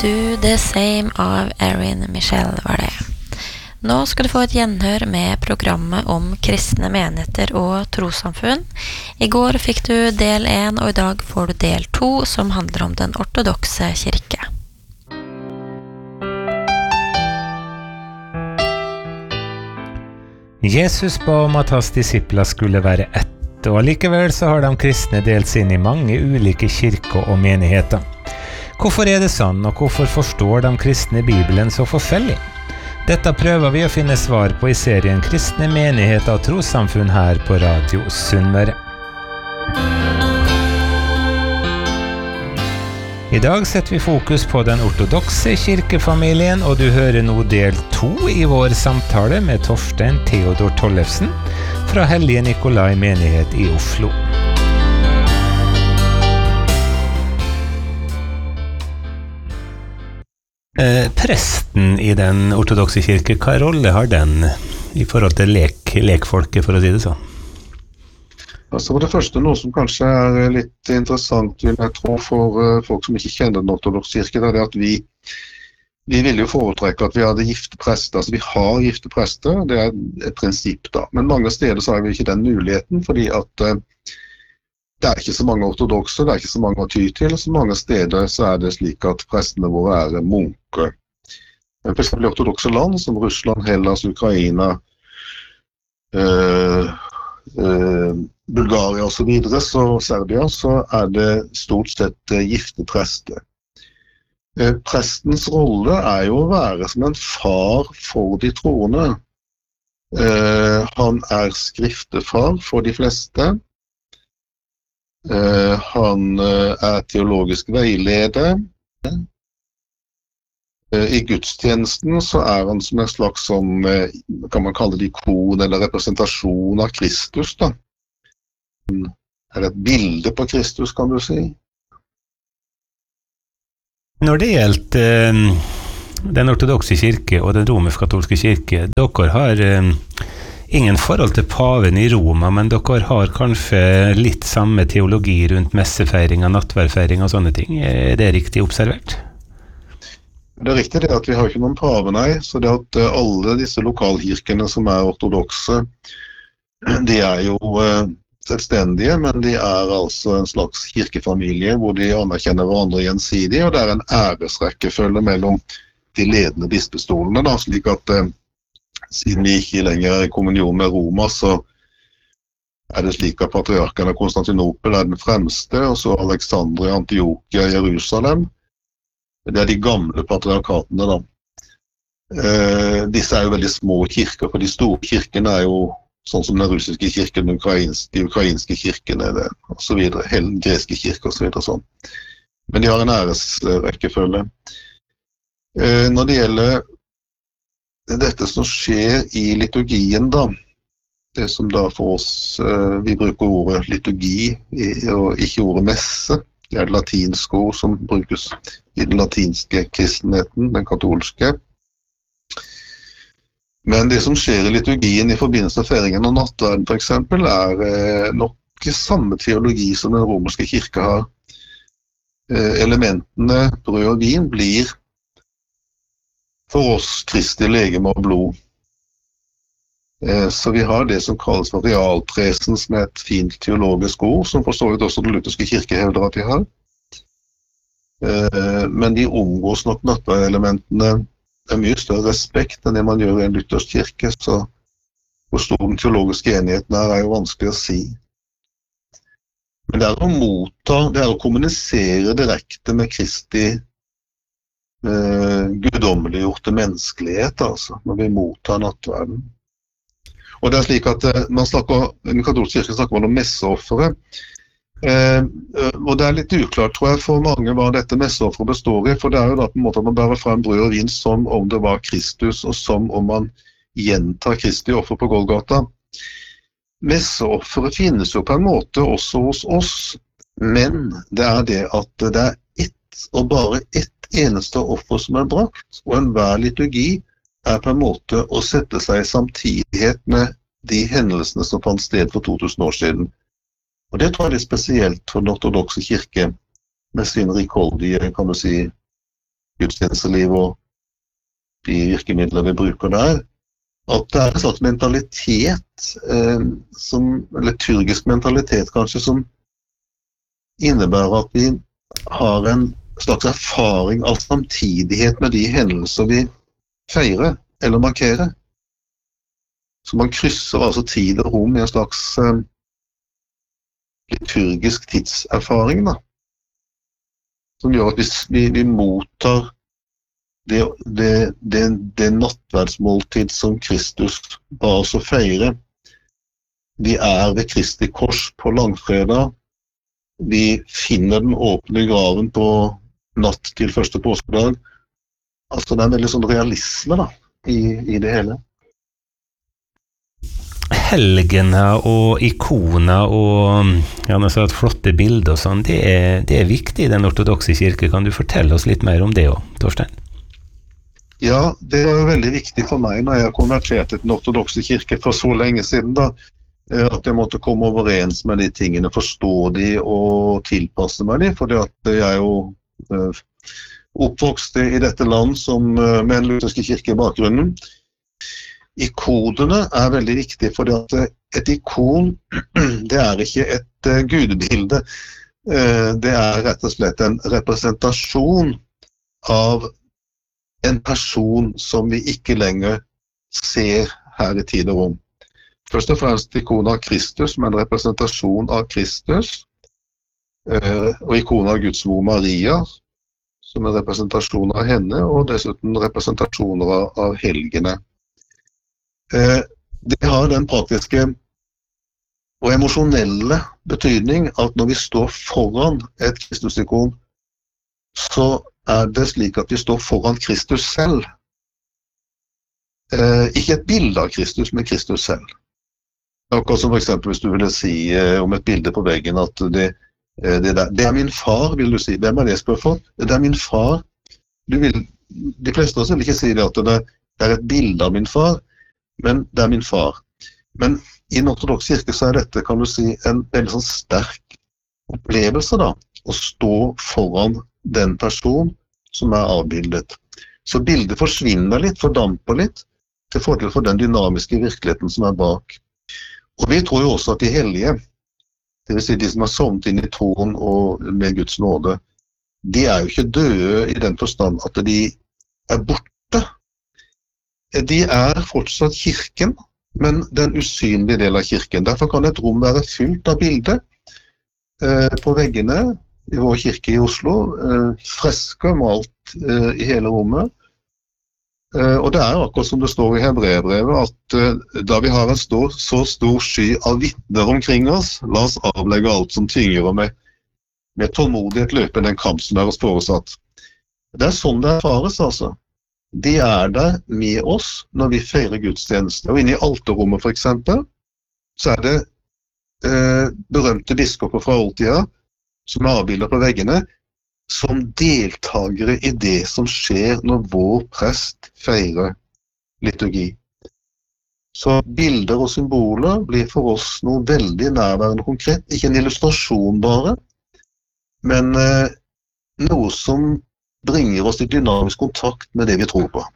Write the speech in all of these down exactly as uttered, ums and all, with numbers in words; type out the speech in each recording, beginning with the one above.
Do the Same av Erin Michelle var det. Nå skal du få et gjenhør med programmet om kristne menigheter og trossamfunn. I går fikk du del én, og i dag får du del to, som handler om den ortodokse kirke. Jesus ba om at hans disipler skulle være ett, og allikevel så har de kristne delt seg inn i mange ulike kirker og menigheter. Hvorfor er det sånn, og hvorfor forstår de kristne Bibelen så forskjellig? Dette prøver vi å finne svar på i serien Kristne menigheter og trossamfunn her på Radio Sunnmøre. I dag setter vi fokus på den ortodokse kirkefamilien, og du hører nå del to i vår samtale med Torstein Theodor Tollefsen fra Hellige Nikolai menighet i Oslo. Eh, presten i den ortodokse kirke, hva rolle har den i forhold til lek, lekfolket, for å si det sånn? Altså for det første, noe som kanskje er litt interessant, vil jeg tro, for uh, folk som ikke kjenner den ortodokse kirke, det er det at vi, vi vil jo foretrekke at vi hadde gifte prester. Altså vi har gifte prester, det er et prinsipp da. Men mange steder så har vi ikke den muligheten, fordi at uh, det er ikke så mange ortodokse, det er ikke så mange å ty til, så mange steder så er det slik at prestene våre er munker. Men for eksempel i ortodokse land, som Russland, Hellas, Ukraina, uh, uh, Bulgaria og så videre, så Serbia, så er det stort sett uh, gifte prester. Uh, prestens rolle er jo å være som en far for de troende. Uh, han er skriftefar for de fleste. Uh, han uh, er teologisk veileder. Uh, I gudstjenesten så er han som en slags som, uh, kan man kalle det ikon eller representasjon av Kristus da. Er det et bilde på Kristus, kan du si? Når det gjelder uh, den ortodokse kirke og den romersk-katolske kirke, dere har uh, ingen forhold til paven i Roma, men dere har kanskje litt samme teologi rundt messefeiring, nattverdfeiring og sånne ting. Er det riktig observert? Det er riktig det at vi har ikke noen pave, nei. Så det at uh, alle disse lokalkirkene som er ortodokse, de er jo uh, selvstendige, men de er altså en slags kirkefamilie hvor de anerkjenner hverandre gjensidig, og det er en æresrekkefølge mellom de ledende bispestolene, da, slik at uh, siden vi ikke lenger er i kommunion med Roma, så er det slik at patriarken av Konstantinopel er den fremste, og så Alexandria, Antiokia, Jerusalem. Det er de gamle patriarkatene da. Eh, disse er jo veldig små kirker, for de store kirkene er jo sånn som den russiske kirken, den ukrainske, de ukrainske kirkene, det, og så videre, hele greske kirker og så videre sånn. Men de har en æresrekkefølge. Eh, når det gjelder dette som skjer i liturgien da, det som da for oss, eh, vi bruker ordet liturgi og ikke ordet messe, det er det latinske ord som brukes i den latinske kristenheten, den katolske. Men det som skjer i liturgien i forbindelse med feiringen av nattverden for eksempel, er eh, nok samme teologi som den romerske kirke har. Eh, elementene brød og vin blir for oss Kristi legeme og blod. Eh, så vi har det som kalles for realpresen, som er et fint teologisk ord, som forstår også den lutherske kirke hevder at de har. Eh, men de omgås nok nattverdelementene med mye større respekt enn det man gjør i en luthersk kirke, så hvor stor den teologiske enigheten er, er jo vanskelig å si. Men det er å motta, det er å kommunisere direkte med Kristi Uh, guddommeliggjorte menneskelighet, altså, når vi mottar nattverden. Og det er slik at uh, man snakker, den katolske kirken snakker man om messeoffere, uh, uh, og det er litt uklart, tror jeg, for mange hva dette messeofferet består i, for det er jo da på en måte at man bærer frem brød og vin som om det var Kristus, og som om man gjentar Kristi offer på Golgata. Messeofferet finnes jo på en måte også hos oss, men det er det at det er ett og bare ett eneste offer som er brakt, og enhver liturgi er på en måte å sette seg i samtidighet med de hendelsene som fant sted for to tusen år siden. Og det tror jeg er spesielt for den ortodokse kirke, med sin rikholdige, kan du si, gudstjenesteliv og de virkemidler vi bruker der, at det er en slags mentalitet, eh, som, liturgisk mentalitet kanskje, som innebærer at vi har en slags erfaring av samtidighet med de hendelser vi feirer eller markerer. Så man krysser altså tid og rom i en slags eh, liturgisk tidserfaring, da, som gjør at vi, vi, vi mottar det, det, det, det nattverdsmåltid som Kristus ba oss å feire. Vi er ved Kristi kors på langfredag. Vi finner den åpne graven på natt til første påskedag. Altså det er en veldig sånn realisme da, i, i det hele. Helgene og ikoner og ja, altså, flotte bilder og sånn, det er, det er viktig i den ortodokse kirke. Kan du fortelle oss litt mer om det også, Torstein? Ja, det er jo veldig viktig for meg når jeg konverterte til den ortodokse kirke for så lenge siden da, at jeg måtte komme overens med de tingene, forstå de og tilpasse meg de, fordi at jeg er jo uh, oppvokst i dette land som, uh, med en lutherske kirke i bakgrunnen. Ikonene er veldig viktige, fordi at et ikon, det er ikke et uh, gudebilde, uh, det er rett og slett en representasjon av en person som vi ikke lenger ser her i tid og rom. Først og fremst ikon av Kristus, men representasjon av Kristus, uh, og ikon av Guds mor Maria, som er representasjon av henne, og dessuten representasjoner av, av helgene. Det har den praktiske og emosjonelle betydning at når vi står foran et Kristusikon, så er det slik at vi står foran Kristus selv. Ikke et bilde av Kristus, men Kristus selv. Akkurat som for eksempel hvis du ville si om et bilde på veggen at det, det, der, det er min far, vil du si. Hvem er det spør for? Det er min far. Du vil, de fleste av oss vil ikke si det at det er et bilde av min far, men det er min far. Men i en ortodoks kirke så er dette, kan du si, en veldig sånn sterk opplevelse da, å stå foran den person som er avbildet. Så bildet forsvinner litt, fordamper litt, til fordel for den dynamiske virkeligheten som er bak. Og vi tror jo også at de hellige, det vil si de som har sovnet inn i troen og med Guds nåde, de er jo ikke døde i den forstand at de er borte. De er fortsatt kirken, men den usynlige del av kirken. Derfor kan et rom være fylt av bilder eh, på veggene i vår kirke i Oslo, eh, fresker malt eh, i hele rommet. Eh, og det er akkurat som det står i Hebreerbrevet, at eh, da vi har en stor, så stor sky av vitner omkring oss, la oss avlegge alt som tynger og med, med tålmodighet løpe den kamp som er oss foresatt. Det er sånn det erfares, altså. De er der med oss når vi feirer gudstjeneste. Og inne i alterrommet for eksempel, så er det eh, berømte biskoper fra oldtida, som er avbildet på veggene, som deltagere i det som skjer når vår prest feirer liturgi. Så bilder og symboler blir for oss noe veldig nærværende konkret, ikke en illustrasjon bare, men eh, noe som bringer oss i dynamisk kontakt med det vi tror på.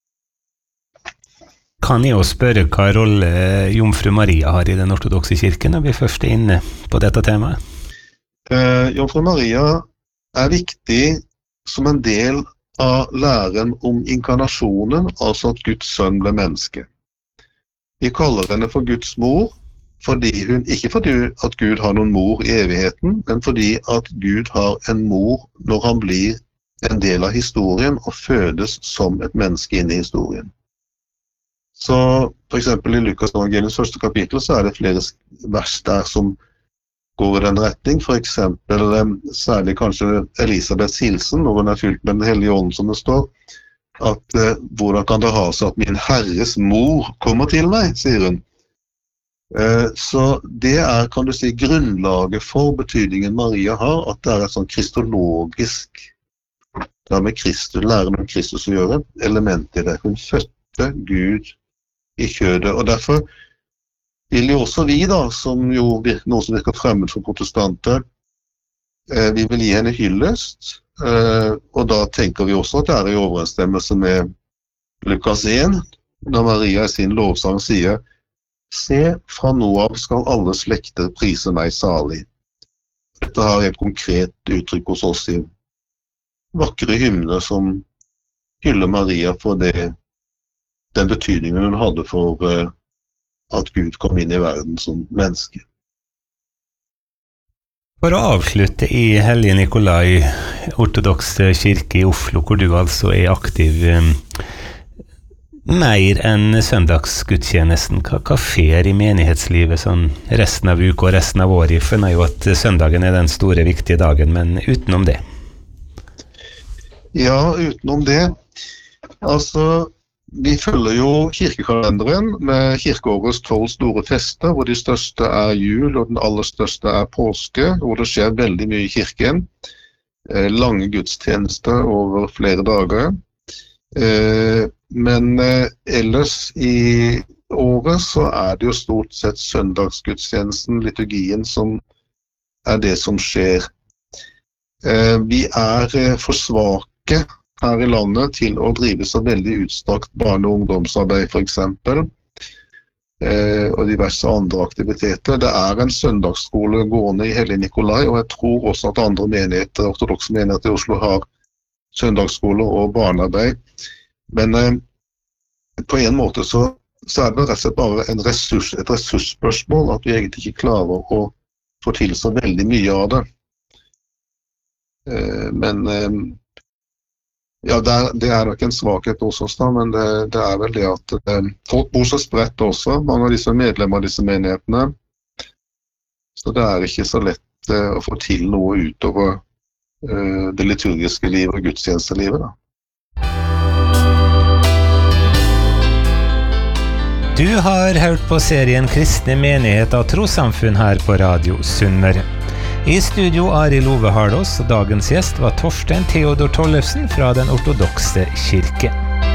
Kan jeg også spørre hva rolle Jomfru Maria har i den ortodokse kirken når vi først er inne på dette temaet? Eh, Jomfru Maria er viktig som en del av læren om inkarnasjonen, altså at Guds sønn ble menneske. Vi kaller henne for Guds mor, fordi hun, ikke fordi at Gud har noen mor i evigheten, men fordi at Gud har en mor når han blir en del av historien og fødes som et menneske inn i historien. Så for eksempel i Lukas evangeliets første kapittel så er det flere vers der som går i den retning. For eksempel særlig kanskje Elisabeths hilsen, når hun er fylt med den hellige ånd som det står, at eh, hvordan kan det ha seg at min Herres mor kommer til meg, sier hun. Eh, så det er, kan du si, grunnlaget for betydningen Maria har, at det er et sånn kristologisk det har med Kristus, læren om Kristus å gjøre, element i det. Hun fødte Gud i kjødet, og derfor vil jo også vi da, som jo virker, noe som virker fremmed for protestanter, eh, vi vil gi henne hyllest, eh, og da tenker vi også at det er i overensstemmelse med Lukas én, når Maria i sin lovsang sier: «Se, fra nå av skal alle slekter prise meg salig». Dette har et konkret uttrykk hos oss i vakre hymner som hyller Maria for det, den betydningen hun hadde for uh, at Gud kom inn i verden som menneske. For å avslutte i Hellige Nikolai ortodokse kirke i Oslo, hvor du altså er aktiv um, mer enn søndagsgudstjenesten, hva, hva fer i menighetslivet sånn resten av uka og resten av året? Jeg finner jo at søndagen er den store, viktige dagen, men utenom det? Ja, utenom det. Altså, vi følger jo kirkekalenderen med kirkeårets tolv store fester, hvor de største er jul, og den aller største er påske, hvor det skjer veldig mye i kirken. Eh, lange gudstjenester over flere dager. Eh, men eh, ellers i året så er det jo stort sett søndagsgudstjenesten, liturgien, som er det som skjer. Eh, vi er eh, for svake her i landet til å drive så veldig utstrakt barne- og ungdomsarbeid for eksempel, eh, og diverse andre aktiviteter. Det er en søndagsskole gående i Hellige Nikolai, og jeg tror også at andre menigheter, ortodokse menigheter i Oslo, har søndagsskole og barnearbeid. Men eh, på en måte så, så er det rett og slett bare en ressurs, et ressursspørsmål at vi egentlig ikke klarer å få til så veldig mye av det. Eh, men eh, ja, det er, det er nok en svakhet hos oss da, men det, det er vel det at eh, folk bor så spredt også, mange av disse medlemmer av disse menighetene, så det er ikke så lett eh, å få til noe utover eh, det liturgiske livet og gudstjenestelivet da. Du har hørt på serien Kristne menigheter og trossamfunn her på Radio Sunnmøre. I studio Arild Ove Hardås, og dagens gjest var Torstein Theodor Tollefsen fra den ortodokse kirke.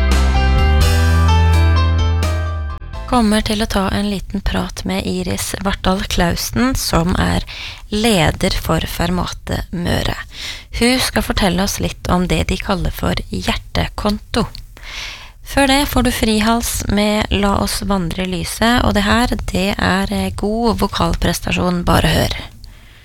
Kommer til å ta en liten prat med Iris Vartdal Klausen, som er leder for Fermate Møre. Hun skal fortelle oss litt om det de kaller for hjertekonto. Før det får du frihals med La oss vandre i lyset, og det her, det er god vokalprestasjon, bare hør.